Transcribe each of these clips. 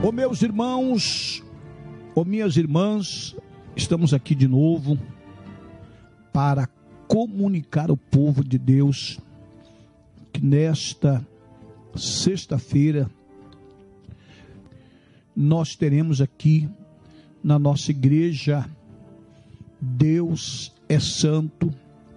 Ô meus irmãos, ô minhas irmãs, estamos aqui de novo para comunicar ao povo de Deus que nesta sexta-feira nós teremos aqui na nossa igreja Deus é Santo,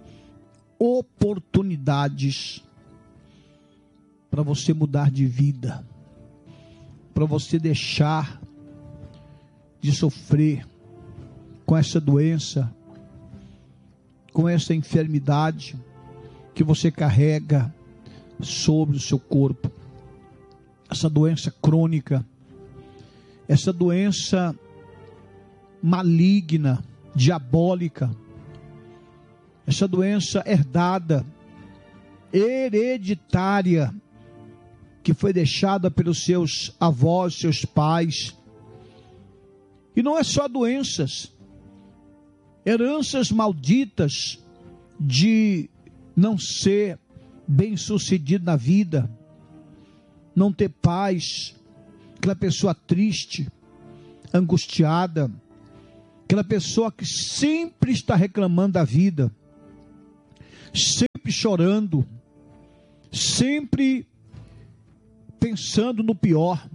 oportunidades para você mudar de vida, para você deixar de sofrer com essa doença, com essa enfermidade que você carrega sobre o seu corpo, essa doença crônica, essa doença maligna, diabólica, essa doença herdada, hereditária, que foi deixada pelos seus avós, seus pais. E não é só doenças, heranças malditas de não ser bem-sucedido na vida, não ter paz, aquela pessoa triste, angustiada, aquela pessoa que sempre está reclamando da vida, sempre chorando, sempre pensando no pior.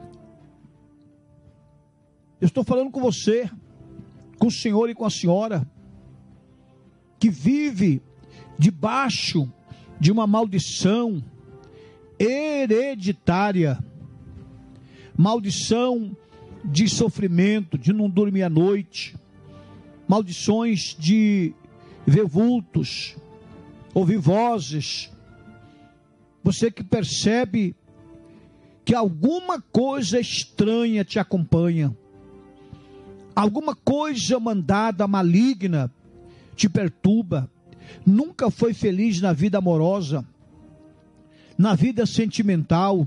Eu estou falando com você, com o senhor e com a senhora, que vive debaixo de uma maldição hereditária, maldição de sofrimento, de não dormir à noite, maldições de ver vultos, ouvir vozes. Você que percebe que alguma coisa estranha te acompanha, alguma coisa mandada maligna te perturba, nunca foi feliz na vida amorosa, na vida sentimental,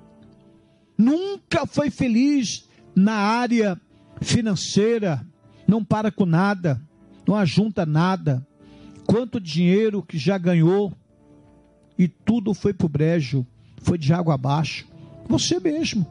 nunca foi feliz na área financeira, não para com nada, não ajunta nada, quanto dinheiro que já ganhou e tudo foi pro brejo, foi de água abaixo. Você mesmo,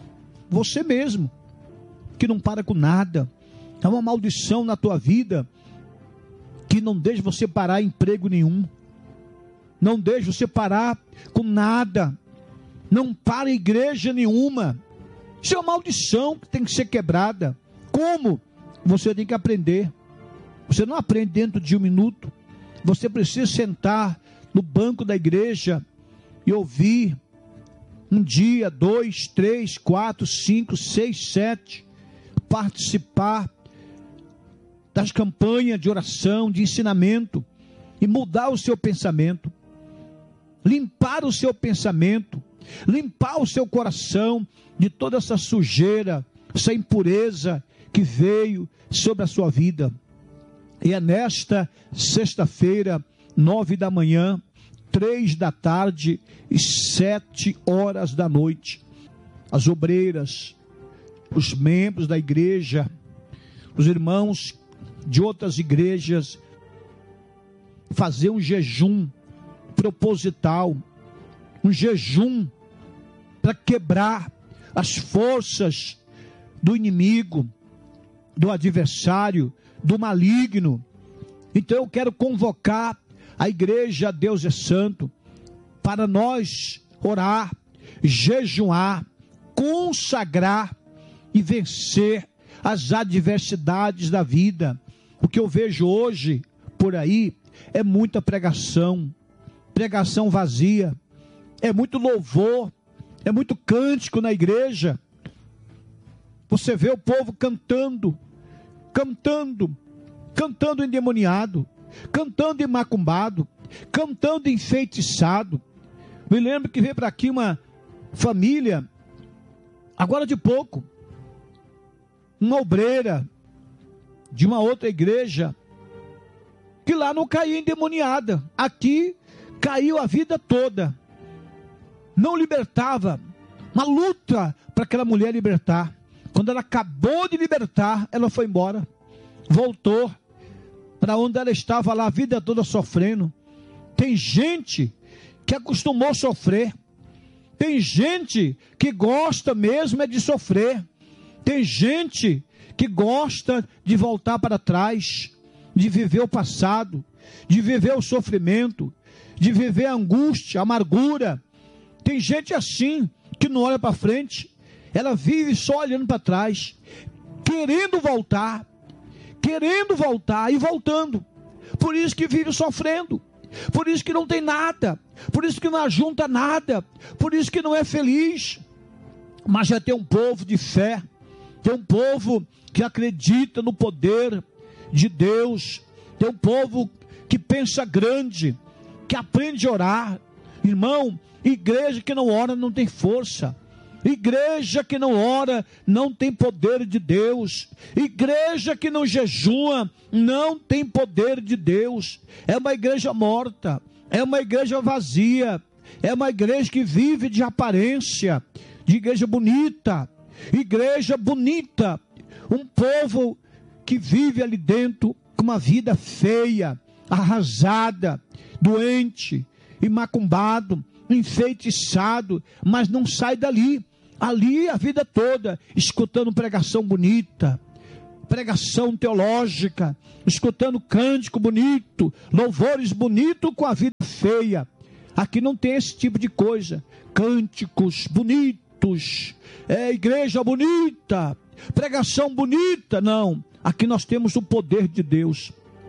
que não para com nada, é uma maldição na tua vida, que não deixa você parar em emprego nenhum, não deixa você parar com nada, não para em igreja nenhuma. Isso é uma maldição que tem que ser quebrada. Como? Você tem que aprender. Você não aprende dentro de um minuto. Você precisa sentar no banco da igreja e ouvir um dia, 2, 3, 4, 5, 6, 7, participar das campanhas de oração, de ensinamento, e mudar o seu pensamento, limpar o seu pensamento, limpar o seu coração de toda essa sujeira, essa impureza que veio sobre a sua vida. E é nesta sexta-feira, 9 da manhã, 3 da tarde e 7 horas da noite, as obreiras, os membros da igreja, os irmãos de outras igrejas, fazer um jejum proposital, um jejum para quebrar as forças do inimigo, do adversário, do maligno. Então eu quero convocar a igreja Deus é Santo para nós orar, jejuar, consagrar e vencer as adversidades da vida. O que eu vejo hoje por aí é muita pregação vazia, é muito louvor, é muito cântico na igreja. Você vê o povo cantando endemoniado, cantando macumbado, cantando enfeitiçado. Me lembro que veio para aqui uma família, agora de pouco, uma obreira de uma outra igreja, que lá não caía endemoniada, aqui caiu a vida toda, não libertava, uma luta para aquela mulher libertar. Quando ela acabou de libertar, ela foi embora, voltou para onde ela estava lá a vida toda sofrendo. Tem gente que acostumou a sofrer, Tem gente que gosta mesmo é de sofrer. Tem gente que gosta de voltar para trás, de viver o passado, de viver o sofrimento, de viver a angústia, a amargura. Tem gente assim, que não olha para frente, ela vive só olhando para trás, querendo voltar e voltando. Por isso que vive sofrendo, por isso que não tem nada, por isso que não ajunta nada, por isso que não é feliz. Mas já tem um povo de fé, tem um povo que acredita no poder de Deus, tem um povo que pensa grande, que aprende a orar. Irmão, igreja que não ora não tem força. Igreja que não ora não tem poder de Deus. Igreja que não jejua não tem poder de Deus. É uma igreja morta, é uma igreja vazia, é uma igreja que vive de aparência, de igreja bonita. Igreja bonita, um povo que vive ali dentro com uma vida feia, arrasada, doente, macumbado, enfeitiçado, mas não sai dali. Ali a vida toda, escutando pregação bonita, pregação teológica, escutando cântico bonito, louvores bonitos com a vida feia. Aqui não tem esse tipo de coisa. Cânticos bonitos, igreja bonita, pregação bonita, não. Aqui nós temos o poder de Deus,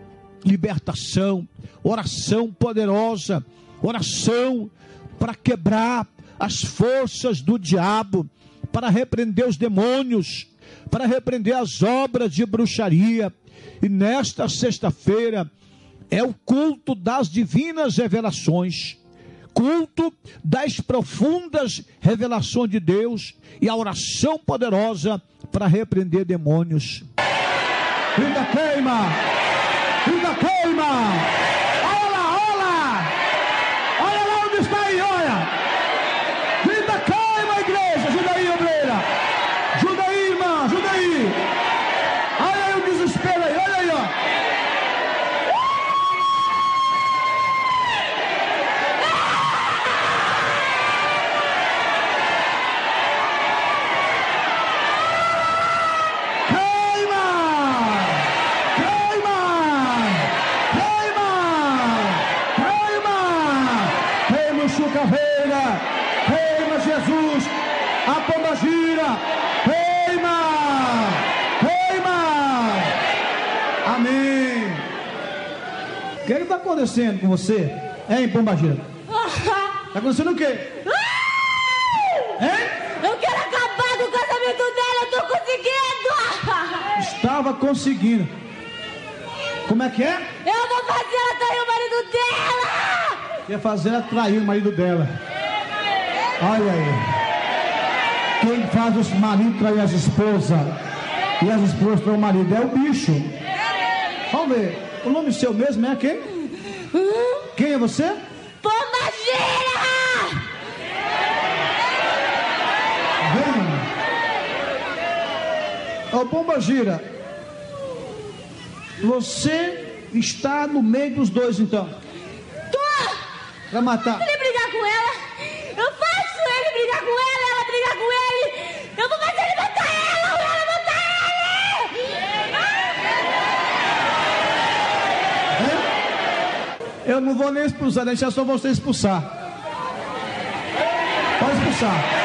libertação, oração poderosa, oração para quebrar as forças do diabo, para repreender os demônios, para repreender as obras de bruxaria. E nesta sexta-feira é o culto das divinas revelações, culto das profundas revelações de Deus e a oração poderosa para repreender demônios. Vida queima! Vida queima! Olha lá, olha lá! Olha lá onde está aí, olha! Vida queima, igreja! Ajuda aí, obreira! Ajuda aí, irmã! Ajuda aí! Olha aí o desespero aí, olha aí, ó! Queima Jesus, a pomba gira, queima, queima, amém. O que está acontecendo com você, hein, pomba gira? Está acontecendo o quê? Hein? Eu quero acabar com o casamento dela, eu estou conseguindo. Estava conseguindo. Como é que é? Eu vou fazer ela trair o marido dela. Quer fazer ela trair o marido dela. Olha aí. Quem faz os maridos trair as esposas e as esposas trair o marido é o bicho. Vamos ver. O nome seu mesmo é quem? Quem é você? Pomba gira! Vem. Ô, pomba gira. Você está no meio dos dois, então. Tô! Pra matar. Se ele brigar com ela, eu faço ele brigar com ela brigar com ele. Eu vou fazer ele matar ela, ou ela matar ele. Eu não vou nem expulsar, deixar só você expulsar. Pode expulsar.